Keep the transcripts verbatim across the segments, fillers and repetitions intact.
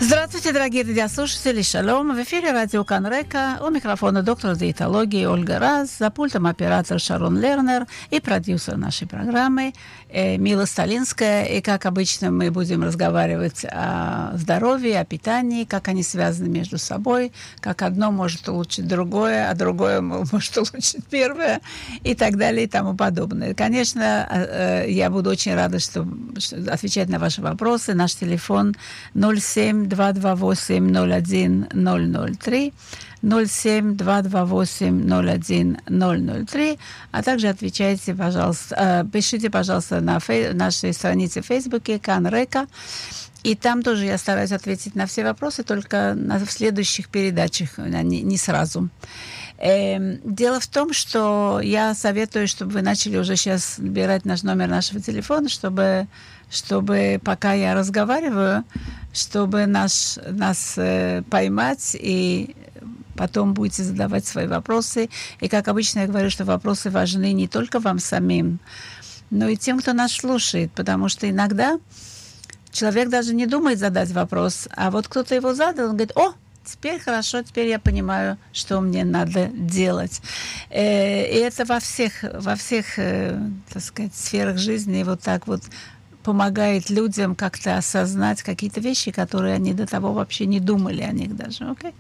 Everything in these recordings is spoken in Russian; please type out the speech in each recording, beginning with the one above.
Здравствуйте, дорогие радиослушатели, шалом. В эфире радио Кан Река. У микрофона доктор диетологии Ольга Раз, за пультом оператор Шарон Лернер и продюсер нашей программы э, Мила Сталинская. И, как обычно, мы будем разговаривать о здоровье, о питании, как они связаны между собой, как одно может улучшить другое, а другое может улучшить первое, и так далее, и тому подобное. Конечно, э, э, я буду очень рада, что, что отвечать на ваши вопросы. Наш телефон ноль семь два два восемь ноль один ноль ноль три, ноль семь два два восемь ноль один ноль ноль три, а также отвечайте, пожалуйста, э, пишите, пожалуйста, на фей- нашей странице в Фейсбуке Кан Река, и там тоже я стараюсь ответить на все вопросы, только на, в следующих передачах, не, не сразу. Э, дело в том, что я советую, чтобы вы начали уже сейчас набирать наш номер нашего телефона, чтобы, чтобы пока я разговариваю, чтобы наш, нас э, поймать, и потом будете задавать свои вопросы. И, как обычно, я говорю, что вопросы важны не только вам самим, но и тем, кто нас слушает, потому что иногда человек даже не думает задать вопрос, а вот кто-то его задал, он говорит: «О, теперь хорошо, теперь я понимаю, что мне надо делать». Э, и это во всех, во всех, э, так сказать, сферах жизни вот так вот помогает людям как-то осознать какие-то вещи, которые они до того вообще не думали о них даже. Okay?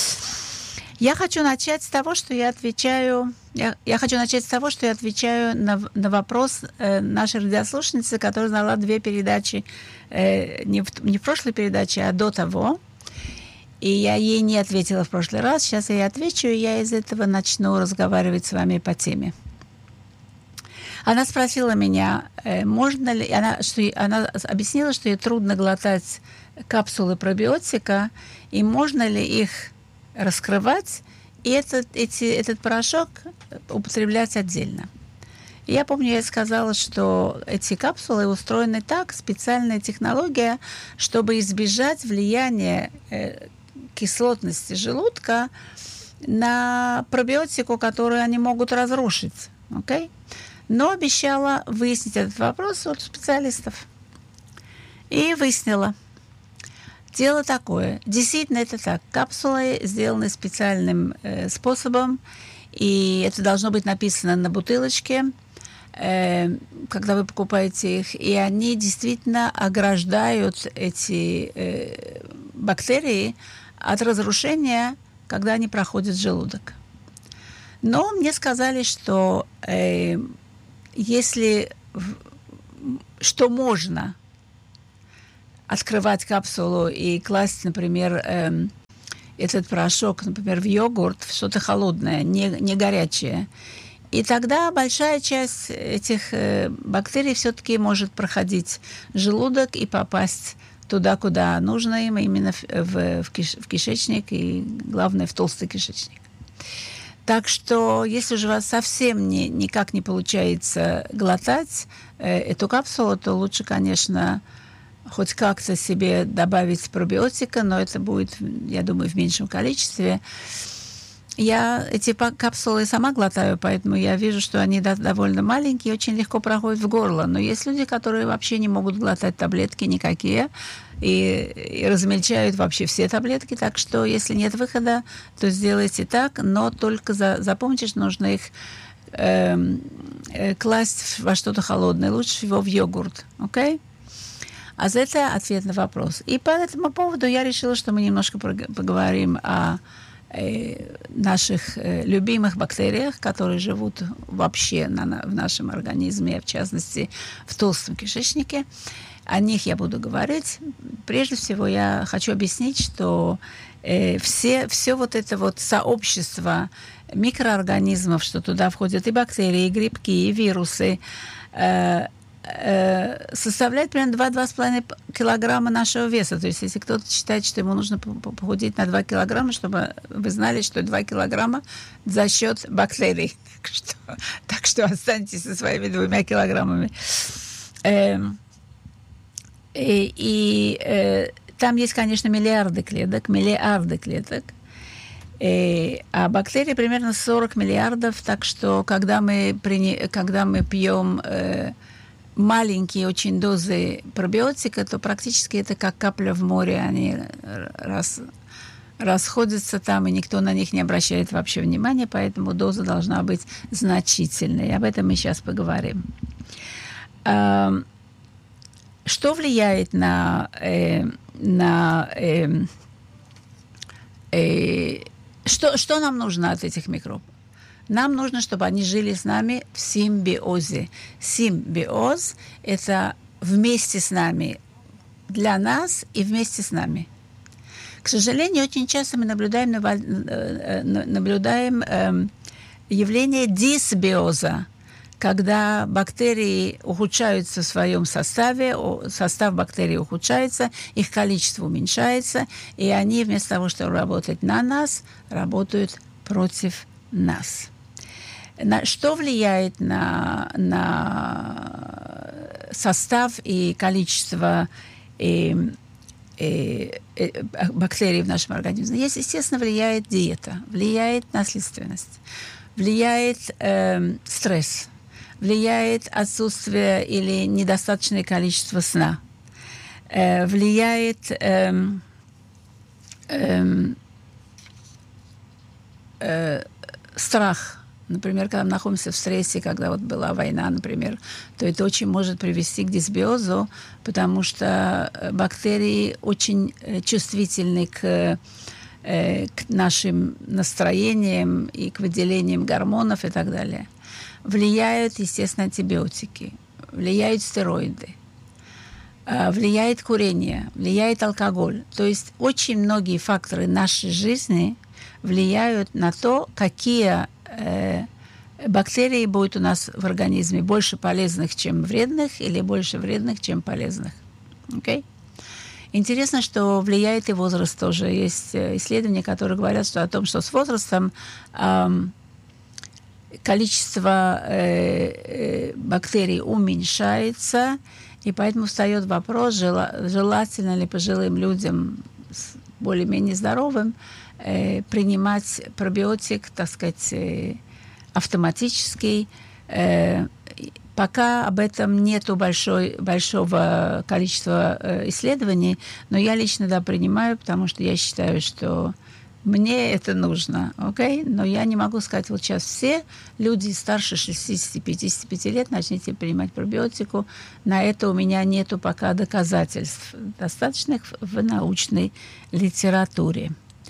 Я хочу начать с того, что я отвечаю. Я, я хочу начать с того, что я отвечаю на, на вопрос э, нашей радиослушницы, которая знала две передачи, э, не, в, не в прошлой передаче, а до того. И я ей не ответила в прошлый раз. Сейчас я ей отвечу, и я из этого начну разговаривать с вами по теме. Она спросила меня, можно ли... Она, что, она объяснила, что ей трудно глотать капсулы пробиотика, и можно ли их раскрывать, и этот, эти, этот порошок употреблять отдельно. И я помню, я сказала, что эти капсулы устроены так, специальная технология, чтобы избежать влияния э, кислотности желудка на пробиотику, которую они могут разрушить. Okay? Но обещала выяснить этот вопрос у специалистов. И выяснила. Дело такое. Действительно, это так. Капсулы сделаны специальным э, способом, и это должно быть написано на бутылочке, э, когда вы покупаете их, и они действительно ограждают эти э, бактерии от разрушения, когда они проходят в желудок. Но мне сказали, что э, если что можно открывать капсулу и класть, например, э, этот порошок, например, в йогурт, в что-то холодное, не, не горячее, и тогда большая часть этих э, бактерий все-таки может проходить желудок и попасть туда, куда нужно им, именно в, в, в, киш, в кишечник, и, главное, в толстый кишечник. Так что, если же у вас совсем не, никак не получается глотать э, эту капсулу, то лучше, конечно, хоть как-то себе добавить пробиотика, но это будет, я думаю, в меньшем количестве. Я эти капсулы сама глотаю, поэтому я вижу, что они довольно маленькие, очень легко проходят в горло. Но есть люди, которые вообще не могут глотать таблетки никакие и, и размельчают вообще все таблетки. Так что, если нет выхода, то сделайте так, но только за, запомните, что нужно их э, э, класть во что-то холодное. Лучше всего в йогурт. Окей? Okay? А за это ответ на вопрос. И по этому поводу я решила, что мы немножко поговорим о наших любимых бактериях, которые живут вообще на, в нашем организме, в частности, в толстом кишечнике. О них я буду говорить. Прежде всего, я хочу объяснить, что э, все, все вот это вот сообщество микроорганизмов, что туда входят и бактерии, и грибки, и вирусы, э, составляет примерно два-два с половиной килограмма нашего веса. То есть, если кто-то считает, что ему нужно похудеть на два килограмма, чтобы вы знали, что два килограмма за счет бактерий. Так что, так что останьтесь со своими двумя килограммами. И, и там есть, конечно, миллиарды клеток, миллиарды клеток. И, а бактерий примерно сорок миллиардов. Так что, когда мы, когда мы пьем маленькие очень дозы пробиотика, то практически это как капля в море. Они рас, расходятся там, и никто на них не обращает вообще внимания, поэтому доза должна быть значительной. Об этом мы сейчас поговорим. Что влияет на... Э, на э, э, что, что нам нужно от этих микробов? Нам нужно, чтобы они жили с нами в симбиозе. Симбиоз – это вместе с нами, для нас и вместе с нами. К сожалению, очень часто мы наблюдаем, наблюдаем э, явление дисбиоза, когда бактерии ухудшаются в своем составе, состав бактерий ухудшается, их количество уменьшается, и они вместо того, чтобы работать на нас, работают против нас. На, что влияет на, на состав и количество и, и, и, бактерий в нашем организме? Есть, естественно, влияет диета, влияет наследственность, влияет э, стресс, влияет отсутствие или недостаточное количество сна, э, влияет э, э, э, страх. Например, когда мы находимся в стрессе, когда вот была война, например, то это очень может привести к дисбиозу, потому что бактерии очень чувствительны к, к нашим настроениям и к выделениям гормонов и так далее. Влияют, естественно, антибиотики, влияют стероиды, влияет курение, влияет алкоголь. То есть очень многие факторы нашей жизни влияют на то, какие э, бактерии будут у нас в организме, больше полезных, чем вредных, или больше вредных, чем полезных. Okay? Интересно, что влияет и возраст тоже. Есть исследования, которые говорят что о том, что с возрастом э, количество э, э, бактерий уменьшается, и поэтому встает вопрос, жела, желательно ли пожилым людям, более-менее здоровым, э, принимать пробиотик, так сказать, э, автоматический. Э, пока об этом нету большой, большого количества э, исследований, но я лично, да, принимаю, потому что я считаю, что мне это нужно, окей? Okay? Но я не могу сказать, вот сейчас все люди старше шестидесяти-пятидесяти пяти лет начните принимать пробиотику. На это у меня нету пока доказательств, достаточных в научной литературе.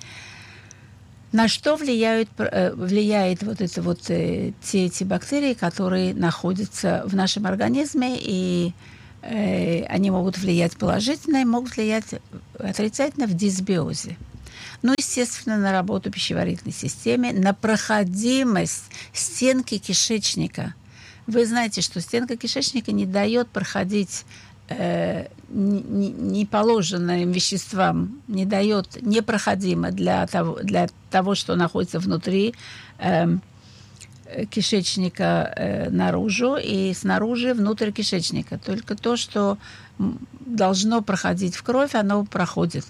На что влияют, влияет вот это вот э, те эти бактерии, которые находятся в нашем организме, и э, они могут влиять положительно, и могут влиять отрицательно в дисбиозе. Ну, естественно, на работу пищеварительной системы, на проходимость стенки кишечника. Вы знаете, что стенка кишечника не дает проходить э, неположенным веществам, не дает, непроходимо для того, для того, что находится внутри э, кишечника э, наружу и снаружи внутрь кишечника. Только то, что должно проходить в кровь, оно проходит.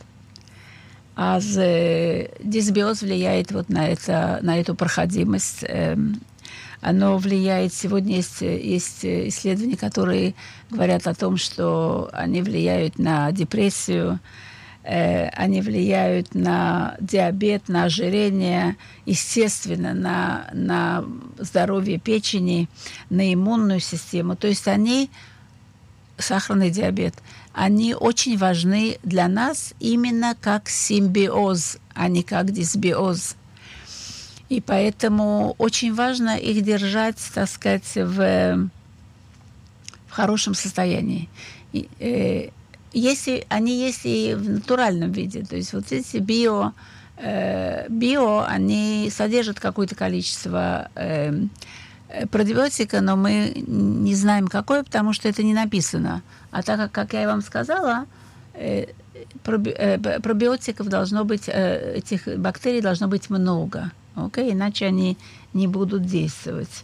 А дисбиоз влияет вот на, это, на эту проходимость. Оно влияет... Сегодня есть, есть исследования, которые говорят о том, что они влияют на депрессию, они влияют на диабет, на ожирение, естественно, на, на здоровье печени, на иммунную систему. То есть они... Сахарный диабет, они очень важны для нас именно как симбиоз, а не как дисбиоз. И поэтому очень важно их держать, так сказать, в, в хорошем состоянии. И, э, если они есть и в натуральном виде, то есть вот эти био, э, био они содержат какое-то количество э, пробиотика, но мы не знаем, какое, потому что это не написано. А так как, как я вам сказала, пробиотиков должно быть, этих бактерий должно быть много, okay? Иначе они не будут действовать.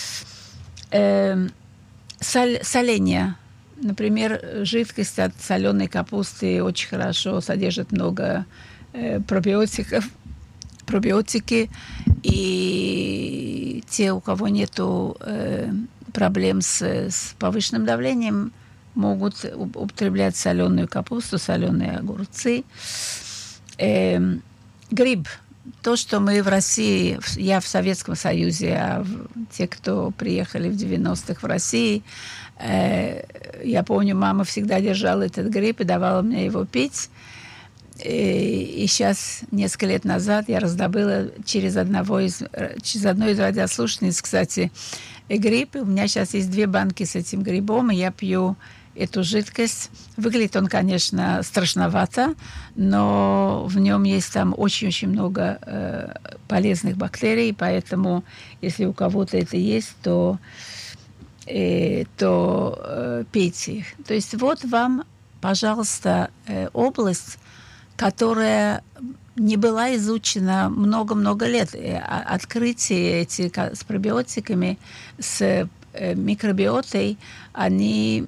Соль, соление. Например, жидкость от соленой капусты очень хорошо содержит много пробиотиков. Пробиотики, и те, у кого нету э, проблем с, с повышенным давлением, могут употреблять соленую капусту, соленые огурцы. Э, гриб. То, что мы в России, я в Советском Союзе, а те, кто приехали в девяностых в России, э, я помню, мама всегда держала этот гриб и давала мне его пить. И, и сейчас, несколько лет назад, я раздобыла через, одного из, через одну из радиослушательниц, кстати, гриб. У меня сейчас есть две банки с этим грибом, и я пью эту жидкость. Выглядит он, конечно, страшновато, но в нем есть там очень-очень много э, полезных бактерий, поэтому, если у кого-то это есть, то, э, то э, пейте их. То есть вот вам, пожалуйста, э, область, которая не была изучена много-много лет. Открытия эти с пробиотиками, с микробиотой, они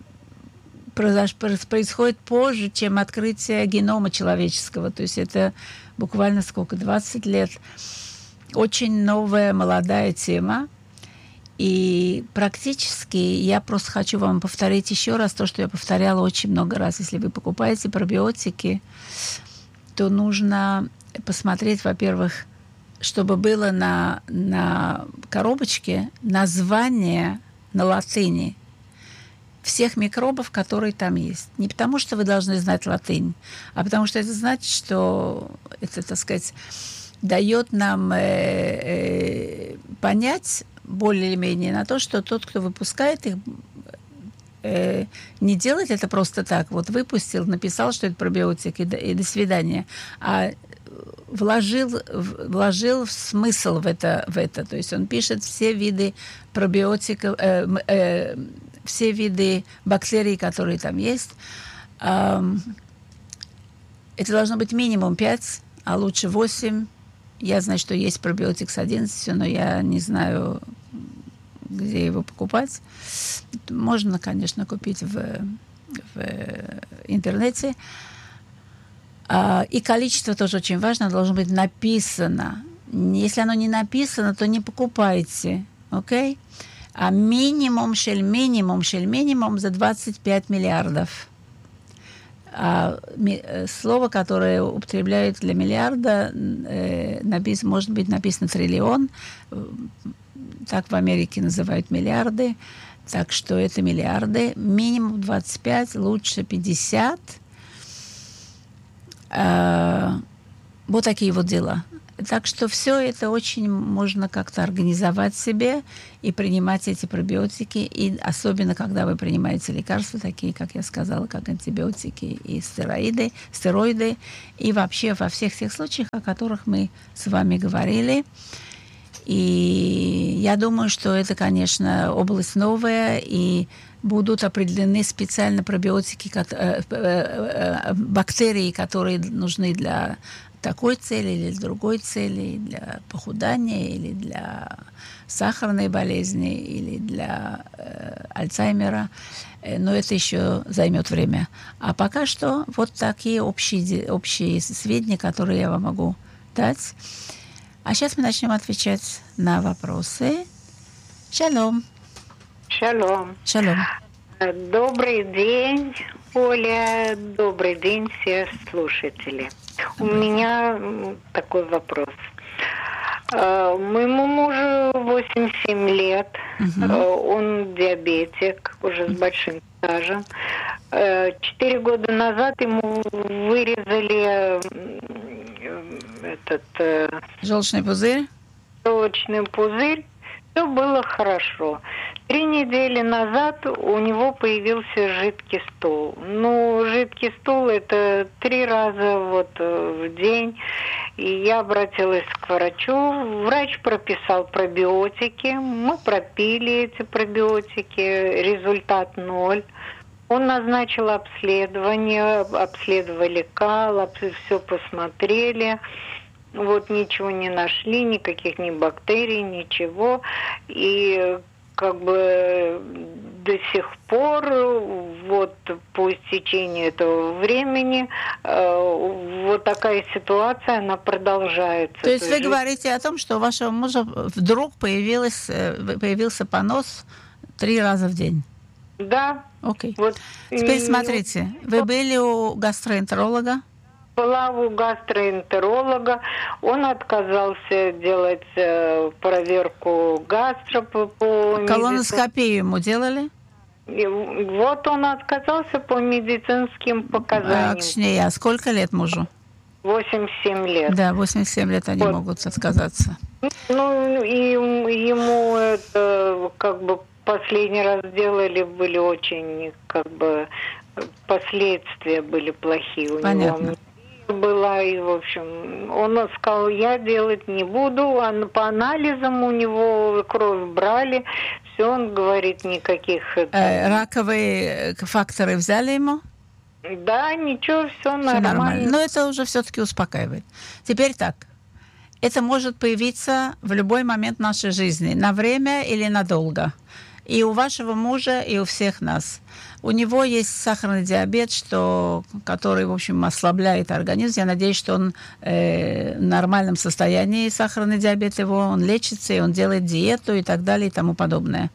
происходит позже, чем открытие генома человеческого. То есть это буквально сколько, двадцать лет. Очень новая, молодая тема. И практически я просто хочу вам повторить еще раз то, что я повторяла очень много раз. Если вы покупаете пробиотики, то нужно посмотреть, во-первых, чтобы было на, на коробочке название на латыни всех микробов, которые там есть. Не потому, что вы должны знать латынь, а потому что это значит, что это, так сказать, дает нам э, э, понять более или менее на то, что тот, кто выпускает их, э, не делает это просто так. Вот выпустил, написал, что это пробиотик, и до, и до свидания. А вложил, вложил смысл в это, в это. То есть он пишет все виды пробиотиков, э, э, все виды бактерий, которые там есть. Это должно быть минимум пять, а лучше восемь. Я знаю, что есть пробиотик с одиннадцатью, но я не знаю, где его покупать. Можно, конечно, купить в, в интернете. И количество тоже очень важно, должно быть написано. Если оно не написано, то не покупайте. Окей? Okay? А минимум, шель минимум, шель минимум за двадцать пять миллиардов. А ми, слово, которое употребляют для миллиарда, э, напис, может быть написано триллион. Так в Америке называют миллиарды. Так что это миллиарды. Минимум двадцать пять, лучше пятьдесят. А, вот такие вот дела. Так что все это очень можно как-то организовать себе и принимать эти пробиотики. И особенно, когда вы принимаете лекарства, такие, как я сказала, как антибиотики и стероиды, стероиды. И вообще во всех тех случаях, о которых мы с вами говорили. И я думаю, что это, конечно, область новая, и будут определены специально пробиотики, бактерии, которые нужны для такой цели или для другой цели, для похудания, или для сахарной болезни, или для э, Альцгеймера. Но это еще займет время. А пока что вот такие общие, общие сведения, которые я вам могу дать. А сейчас мы начнем отвечать на вопросы. Шалом. Шалом. Шалом. Добрый день, Оля. Добрый день, все слушатели. У меня такой вопрос. Моему мужу восемьдесят семь лет. Угу. Он диабетик, уже с большим стажем. Четыре года назад ему вырезали этот... Желчный пузырь? Желчный пузырь. Все было хорошо. Три недели назад у него появился жидкий стул. Ну, жидкий стул это три раза вот в день. И я обратилась к врачу. Врач прописал пробиотики. Мы пропили эти пробиотики. Результат ноль. Он назначил обследование. Обследовали кал, все посмотрели. Вот ничего не нашли, никаких ни бактерий, ничего. И как бы до сих пор, вот по истечению этого времени, э, вот такая ситуация, она продолжается. То есть вы говорите о том, что у вашего мужа вдруг появилась, появился понос три раза в день? Да. Окей. Вот, Теперь и... смотрите, вы были у гастроэнтеролога? Была у гастроэнтеролога, он отказался делать э, проверку гастро по, по колоноскопию ему делали? И вот он отказался по медицинским показаниям. А, а сколько лет мужу? восемьдесят семь лет. Да, восемьдесят семь лет они вот. Могут отказаться. Ну, и ему это как бы последний раз делали, были очень, как бы, последствия были плохие у Понятно. него. Была, и, в общем, он сказал, я делать не буду, а по анализам у него кровь брали, все, он говорит, никаких... Э, раковые факторы взяли ему? Да, ничего, все нормально. Все нормально. Но это уже все-таки успокаивает. Теперь так. Это может появиться в любой момент нашей жизни, на время или надолго. И у вашего мужа, и у всех нас. У него есть сахарный диабет, что, который, в общем, ослабляет организм. Я надеюсь, что он э, в нормальном состоянии, сахарный диабет его, он лечится, и он делает диету и так далее, и тому подобное.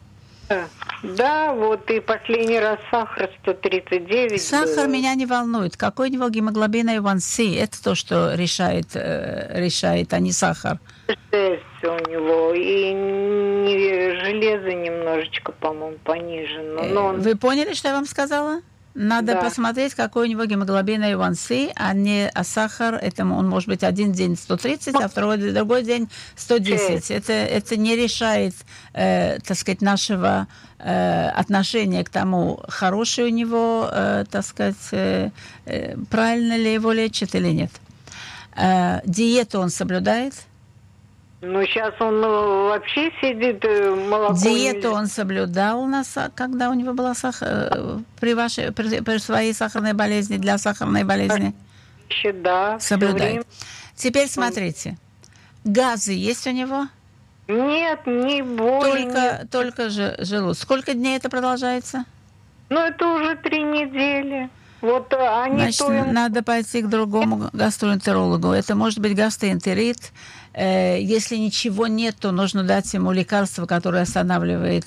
Да, вот и последний раз сахар сто тридцать девять. Сахар был. Меня не волнует. Какой у него гемоглобин эй один си? Это то, что решает, э, решает, а не сахар. шесть у него, и не, железо немножечко, по-моему, понижено. Но он... Вы поняли, что я вам сказала? Надо да. посмотреть, какой у него гемоглобин эй один си, а не а сахар. Это он может быть один день сто тридцать, а второй другой день сто десять. Это, это не решает, э, так сказать, нашего э, отношения к тому, хороший у него, э, так сказать, э, э, правильно ли его лечат или нет. Э, диету он соблюдает? Ну, сейчас он вообще сидит, молоко... Диету он соблюдал, нас, когда у него была сахар, при, вашей, при, при своей сахарной болезни, для сахарной болезни? Да, соблюдает. Теперь смотрите. Газы есть у него? Нет, не боли. Только, нет. только же желудок. Сколько дней это продолжается? Ну, это уже три недели. Вот они Значит, то... надо пойти к другому гастроэнтерологу. Это может быть гастроэнтерит. Если ничего нет, то нужно дать ему лекарство, которое останавливает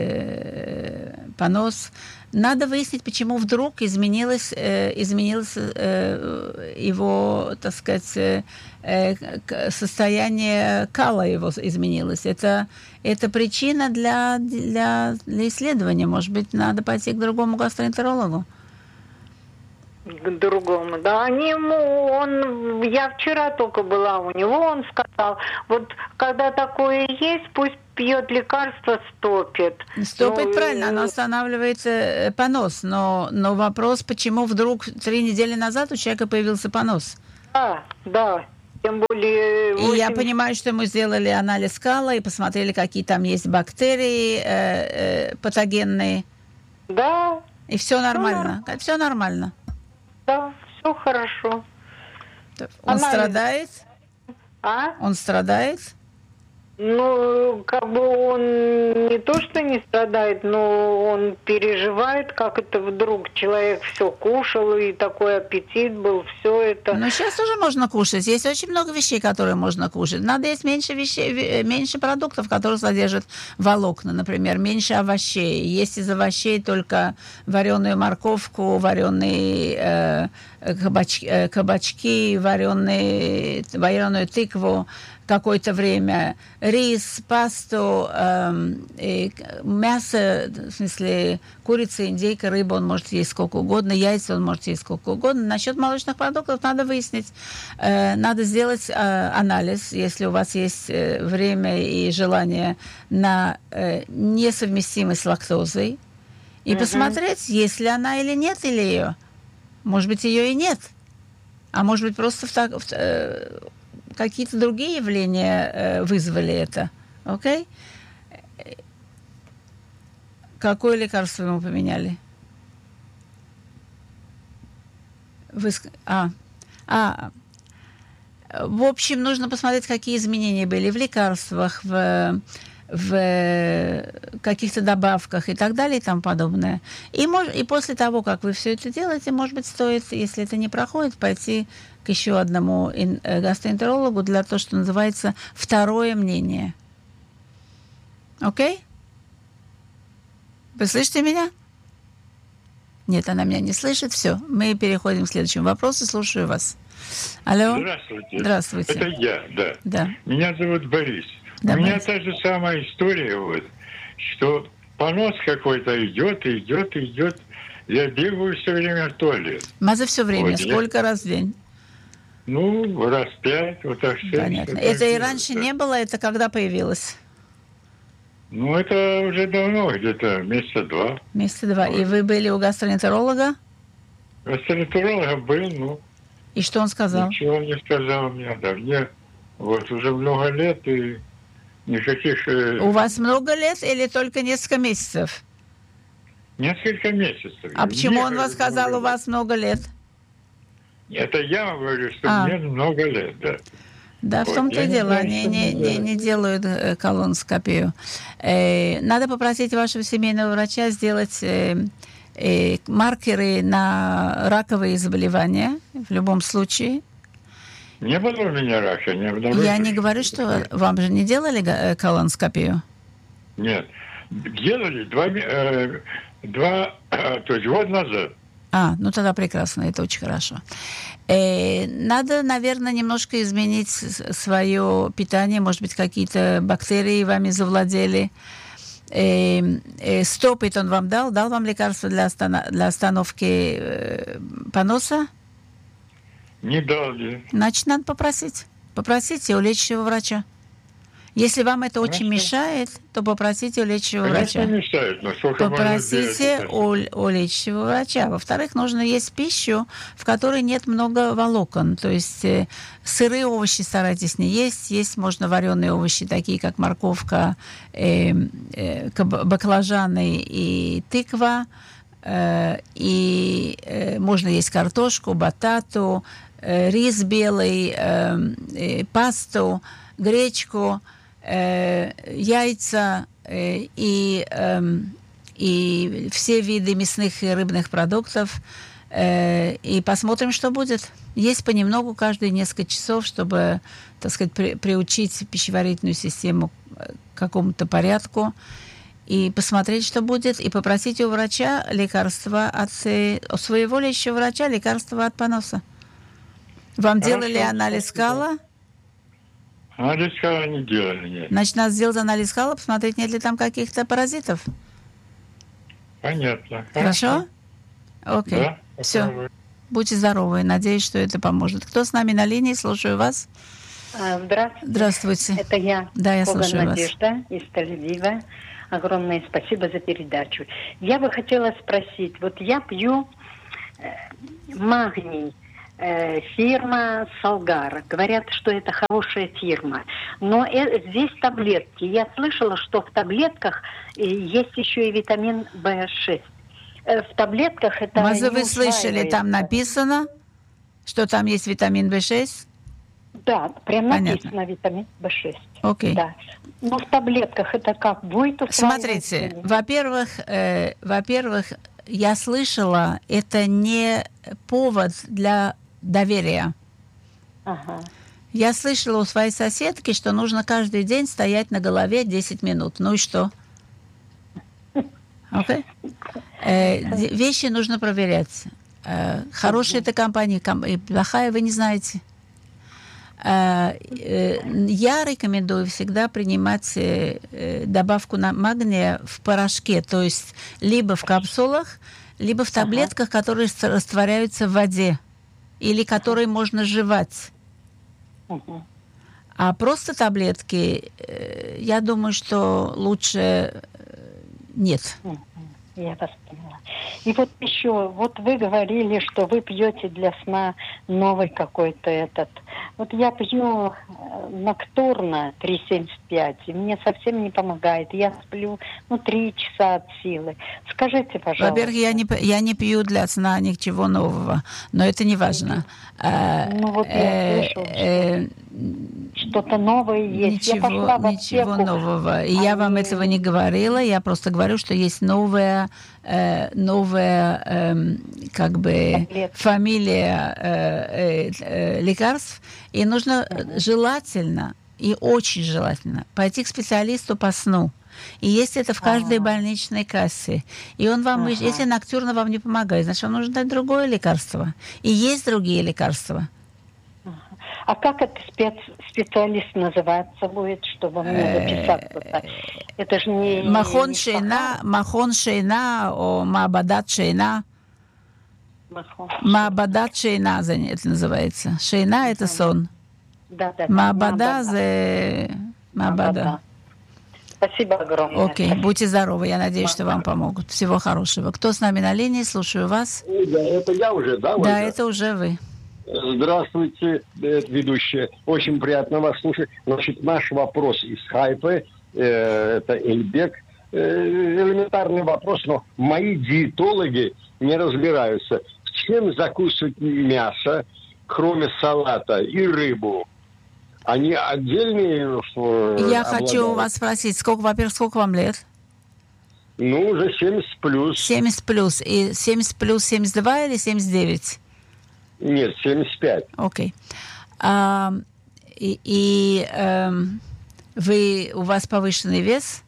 э, понос. Надо выяснить, почему вдруг изменилось, э, изменилось э, его, так сказать, э, состояние кала его изменилось. Это, это причина для, для, для исследования. Может быть, надо пойти к другому гастроэнтерологу. К другому, да, они ему, он, я вчера только была у него, он сказал, вот когда такое есть, пусть пьет лекарство, стопит. Стопит, ну, правильно, оно останавливает э, понос, но, но вопрос, почему вдруг три недели назад у человека появился понос? Да, да, тем более... восемь... И я понимаю, что мы сделали анализ кала и посмотрели, какие там есть бактерии э, э, патогенные. Да. И все нормально, все, все нормально. Да, все хорошо. Он Анализ. Страдает? А? Он страдает? Ну, как бы он не то, что не страдает, но он переживает, как это вдруг человек все кушал, и такой аппетит был, все это. Ну, сейчас тоже можно кушать. Есть очень много вещей, которые можно кушать. Надо есть меньше вещей, меньше продуктов, которые содержат волокна, например, меньше овощей. Есть из овощей только вареную морковку, вареные э, кабачки, э, кабачки вареные, вареную тыкву, какое-то время, рис, пасту, эм, и мясо, в смысле курица, индейка, рыба он может есть сколько угодно, яйца он может есть сколько угодно. Насчет молочных продуктов надо выяснить, э, надо сделать э, анализ, если у вас есть э, время и желание, на э, несовместимость с лактозой, и mm-hmm. посмотреть, есть ли она или нет, или ее. Может быть, ее и нет. А может быть, просто в так... В, э, какие-то другие явления э, вызвали это. Окей? Okay? Какое лекарство ему поменяли? Вы... А. а. В общем, нужно посмотреть, какие изменения были в лекарствах, в, в каких-то добавках и так далее и тому подобное. И, мож... и после того, как вы все это делаете, может быть, стоит, если это не проходит, пойти к еще одному гастроэнтерологу для того, что называется второе мнение. Окей? Вы слышите меня? Нет, она меня не слышит. Все, мы переходим к следующему вопросу. Слушаю вас. Алло. Здравствуйте. Здравствуйте. Это я, да. Да. Меня зовут Борис. Да, У меня Борис. та же самая история, вот, что понос какой-то идет, идет, идет. Я бегаю все время в туалет. А за все время? Вот, я- Сколько раз в день? Ну, раз пять, вот так все. Понятно. все так Это и делаю, раньше да. не было, это когда появилось? Ну, это уже давно, где-то месяца два. Месяца два. И Вот. вы были у гастроэнтеролога? Гастроэнтеролог был, ну, И что он сказал? ничего не сказал мне, да. Мне вот уже много лет и никаких... э, У вас много лет или только несколько месяцев? Несколько месяцев. А почему он Ехали вас сказал, много у вас много лет? лет. Это я вам говорю, что А. мне много лет, да. Да, в Вот, том-то я и не дело, знаю, они что не, мне не, делать. не делают э, колоноскопию. Э, надо попросить вашего семейного врача сделать э, э, маркеры на раковые заболевания в любом случае. Не было у меня рака, не обнаружили. Я не говорю, что вам же не делали га- э, колоноскопию. Нет. Делали два, ме- э, два э, то есть год назад. А, ну тогда прекрасно, это очень хорошо. Э, надо, наверное, немножко изменить свое питание. Может быть, какие-то бактерии вами завладели. Э, э, Стопит он вам дал? Дал вам лекарство для, остана- для остановки э, поноса? Не дали. Значит, надо попросить. Попросите у лечащего врача. Если вам это очень Хорошо. мешает, то попросите у лечащего Конечно, врача. мешает, но сколько можно Попросите сделать? у, у лечащего врача. Во-вторых, нужно есть пищу, в которой нет много волокон. То есть э, сырые овощи старайтесь не есть. Есть можно вареные овощи, такие как морковка, э, э, каб- баклажаны и тыква. Э, и э, можно есть картошку, батату, э, рис белый, э, э, пасту, гречку, э, яйца э, и, э, и все виды мясных и рыбных продуктов. Э, и посмотрим, что будет. Есть понемногу каждые несколько часов, чтобы, так сказать, при, приучить пищеварительную систему к какому-то порядку. И посмотреть, что будет, и попросить у врача лекарства от э, у своего лечащего врача лекарства от поноса. Вам Хорошо, делали анализ спасибо. кала? Анализ кала не делали, нет. Значит, надо сделать анализ кала, посмотреть, нет ли там каких-то паразитов. Понятно. Хорошо? Окей. Да, Все. попробую. Будьте здоровы. Надеюсь, что это поможет. Кто с нами на линии? Слушаю вас. А, Здравствуйте. Здравствуйте. Это я, Да, я Коган слушаю вас. Надежда из Тель-Авива. Огромное спасибо за передачу. Я бы хотела спросить, вот я пью э, магний, э, фирма Салгар. Говорят, что это хорошая фирма. Но э, здесь таблетки. Я слышала, что в таблетках э, есть еще и витамин бэ шесть. Э, в таблетках это Маза, не вы слышали, там усваивается. написано, что там есть витамин бэ шесть? Да, прям Понятно. написано витамин бэ шесть. Окей. Да. Но в таблетках это как будет усваиваться? Смотрите, во-первых, э, во-первых, я слышала, это не повод для доверия. Ага. Я слышала у своей соседки, что нужно каждый день стоять на голове десять минут. Ну и что? Окей? Э, д- вещи нужно проверять. Э, хорошая это компания, ком- и плохая вы не знаете. Э, э, Я рекомендую всегда принимать э, э, добавку на магния в порошке, то есть либо в капсулах, либо в таблетках, которые с- растворяются в воде, или которые можно жевать. Мгм. А просто таблетки, э, я думаю, что лучше э, нет. Мгм. Я вас поняла. И вот еще, вот вы говорили, что вы пьете для сна новый какой-то этот. Вот я пью э, ноктурно три семьдесят пять, и мне совсем не помогает. Я сплю, ну, три часа от силы. Скажите, пожалуйста. Во-первых, я не, п- я не пью для сна ничего нового, но это не важно. А, Ну, вот я э, слышала, э, Что-то новое есть. Я Ничего, пошла в ничего аптеку. нового. И я вам Они- этого не говорила. Я просто говорю, что есть новая, э, новая эм, как бы Таблетки. фамилия э, э, э, лекарств. И нужно э, желательно и очень желательно пойти к специалисту по сну. И есть это в каждой А-а-а. больничной кассе. И он вам, ага. если ноктюрно вам не помогает, значит, вам нужно дать другое лекарство. И есть другие лекарства. А как этот спец, специалист называться будет, чтобы мне записаться? Это же не... Махон Шейна, Махон Шейна, о Маабадат Шейна. Маабадат Шейна это называется. Шейна это сон. Да, да. Маабада это... Маабада. Спасибо огромное. Окей, будьте здоровы. Я надеюсь, что вам помогут. Всего хорошего. Кто с нами на линии? Слушаю вас. Да, это я уже, да? Да, это уже вы. Здравствуйте, ведущая. Очень приятно вас слушать. Значит, наш вопрос из Хайфы, э, это Эльбек. Э, элементарный вопрос, но мои диетологи не разбираются. Чем закусывать мясо, кроме салата, и рыбу? Они отдельные? Э, Я хочу у вас спросить, сколько, во-первых, сколько вам лет? Ну, уже семьдесят плюс. семьдесят плюс. И семьдесят плюс семьдесят два или семьдесят девять? Нет, семьдесят пять. Окей. А, и и а, вы, у вас повышенный вес?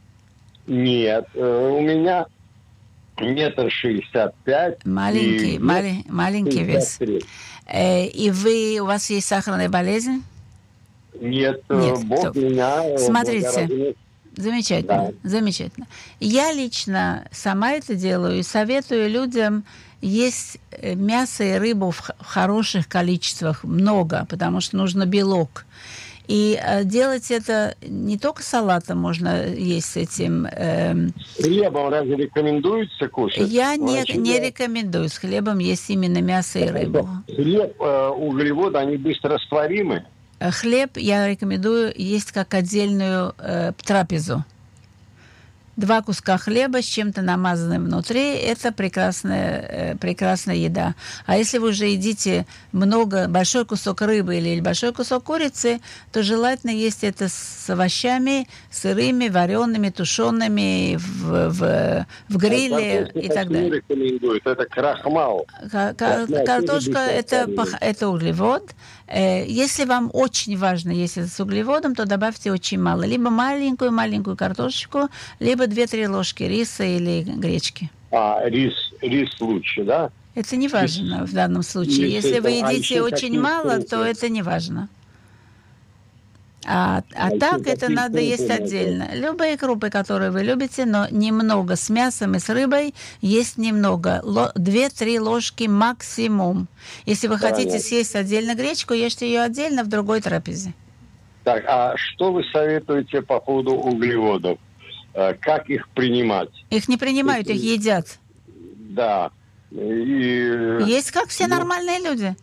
Нет, у меня метр шестьдесят пять. Маленький, мали, маленький вес. Э, и вы, у вас есть сахарная болезнь? Нет, Нет. Бог То, меня... Смотрите, замечательно, да. замечательно. Я лично сама это делаю и советую людям есть мясо и рыбу в хороших количествах, много, потому что нужно белок. И э, делать это не только салатом можно есть с этим. Э, Хлебом разве рекомендуется кушать? Я не, не рекомендую с хлебом есть именно мясо и рыбу. Хлеб, э, углеводы, они быстро растворимы? Хлеб я рекомендую есть как отдельную э, трапезу. Два куска хлеба с чем-то намазанным внутри – это прекрасная, э, прекрасная еда. А если вы уже едите много, большой кусок рыбы или большой кусок курицы, то желательно есть это с овощами, сырыми, вареными, тушеными, в, в, в гриле а и так далее. Рекомендуют. Это крахмал. Кар- картошка – это, это углевод. Если вам очень важно есть это с углеводом, то добавьте очень мало. Либо маленькую-маленькую картошечку, либо две-три ложки риса или гречки. А, рис, рис лучше, да? Это не важно рис, в данном случае. Если это, вы едите а очень мало, то это не важно. А, а, а так это надо есть отдельно. Любые крупы, которые вы любите, но немного. С мясом и с рыбой есть немного. две-три ложки максимум. Если вы хотите Понятно. съесть отдельно гречку, ешьте ее отдельно в другой трапезе. Так, а что вы советуете по поводу углеводов? Как их принимать? Их не принимают, их едят. Да. И... Есть как все нормальные люди.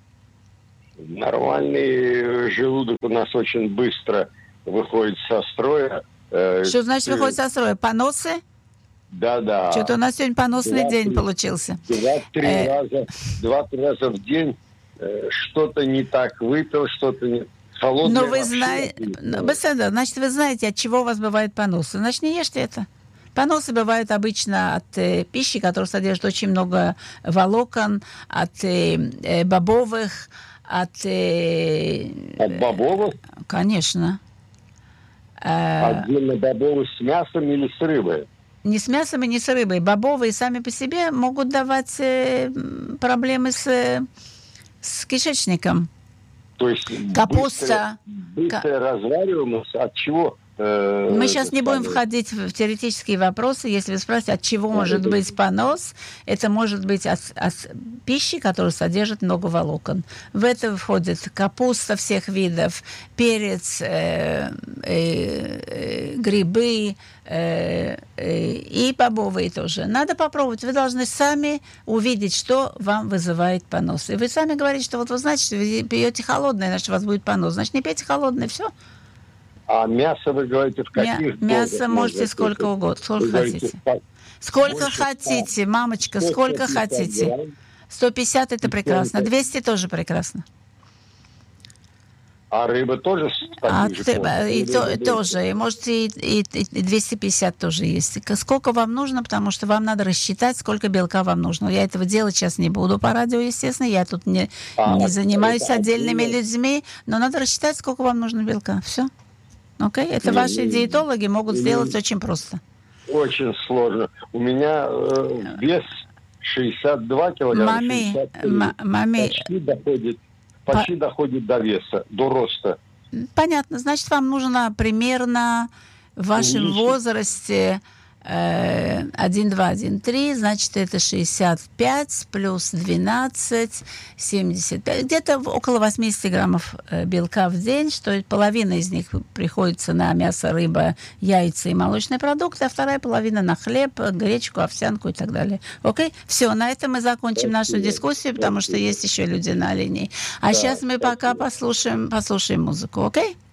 Нормальный желудок у нас очень быстро выходит со строя. Что значит выходит со строя? Поносы? Да, да. Что-то у нас сегодня поносный день получился. Два-три э... раза, два-три раза в день э, что-то не так выпил, что-то не... Холодное. Но вы знаете, значит, вы знаете, от чего у вас бывают поносы. Значит, не ешьте это. Поносы бывают обычно от э, пищи, которая содержит очень много волокон, от э, э, бобовых, от... Э, от бобовых? Конечно. Отдельно бобовые с мясом или с рыбой? Не с мясом и не с рыбой. Бобовые сами по себе могут давать э, проблемы с, с кишечником. То есть капуста. Быстрая развариваемость от чего? Э, Мы сейчас не будем входить в теоретические вопросы. Если вы спрашиваете, от чего да, может это... быть понос, это может быть от, от пищи, которая содержит много волокон. В это входит капуста всех видов, перец, э, э, э, грибы э, э, и бобовые тоже. Надо попробовать. Вы должны сами увидеть, что вам вызывает понос. И вы сами говорите, что вот вы знаете, что вы пьете холодное, значит, у вас будет понос. Значит, не пейте холодное, все. А мясо, вы говорите, в каких Мя- Мясо можете сколько угодно, сколько хотите. Говорите, сколько хотите, ста. Мамочка, сколько хотите. Грамм. сто пятьдесят это прекрасно, двести тоже прекрасно. А рыба тоже? А, и, и то, тоже, и можете и, и, и двести пятьдесят тоже есть. Сколько вам нужно, потому что вам надо рассчитать, сколько белка вам нужно. Я этого делать сейчас не буду по радио, естественно, я тут не, а, не занимаюсь отдельными людьми, но надо рассчитать, сколько вам нужно белка. Все. Окей? Это Не, ваши не, диетологи могут не, сделать очень просто. Очень сложно. У меня э, вес шестьдесят два килограмма, Мами, шестьдесят три. ма- мами, Почти доходит, почти доходит до веса, до роста. понятно. Значит, вам нужно примерно в вашем Увеличить. возрасте э, один, два, один, три, значит, это шестьдесят пять плюс двенадцать, семьдесят пять. Где-то около восемьдесят граммов э, белка в день, что половина из них приходится на мясо, рыба, яйца и молочные продукты, а вторая половина на хлеб, гречку, овсянку и так далее. Окей? Все, на этом мы закончим Спасибо. нашу дискуссию, потому что Спасибо. есть еще люди на линии. А Да, сейчас мы пока спасибо. послушаем, послушаем музыку. Окей?